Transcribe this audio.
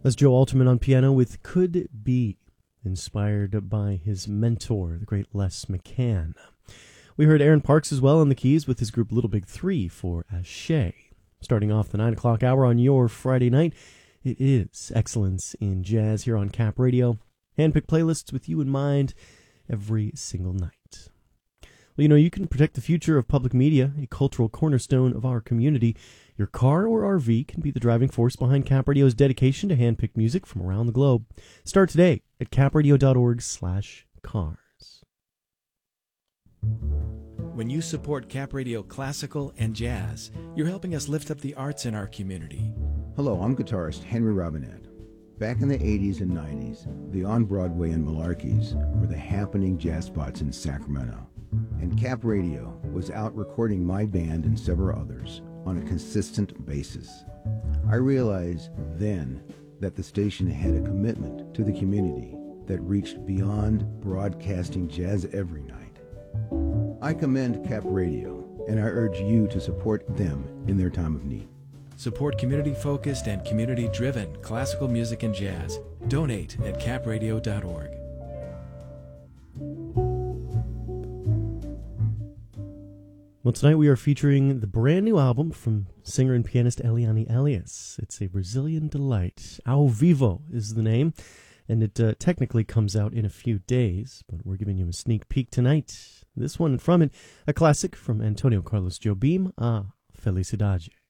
That's Joe Alterman on piano with Could Be, inspired by his mentor, the great Les McCann. We heard Aaron Parks as well on the keys with his group Little Big 3 for Ashe. Starting off the 9 o'clock hour on your Friday night, it is Excellence in Jazz here on Cap Radio. Handpicked playlists with you in mind every single night. Well, you can protect the future of public media, a cultural cornerstone of our community. Your car or RV can be the driving force behind Cap Radio's dedication to handpicked music from around the globe. Start today at capradio.org/cars. When you support Cap Radio Classical and Jazz, you're helping us lift up the arts in our community. Hello, I'm guitarist Henry Robinette. Back in the 80s and 90s, the On-Broadway and Malarkeys were the happening jazz spots in Sacramento. And Cap Radio was out recording my band and several others on a consistent basis. I realized then that the station had a commitment to the community that reached beyond broadcasting jazz every night. I commend Cap Radio, and I urge you to support them in their time of need. Support community-focused and community-driven classical music and jazz. Donate at capradio.org. Well, tonight we are featuring the brand new album from singer and pianist Eliane Elias. It's a Brazilian delight. Ao Vivo is the name, and it technically comes out in a few days, but we're giving you a sneak peek tonight. This one from it, a classic from Antonio Carlos Jobim, A Felicidade.